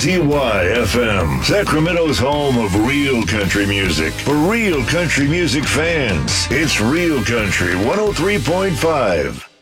WLTY-FM, Sacramento's home of real country music. For real country music fans, it's Real Country 103.5.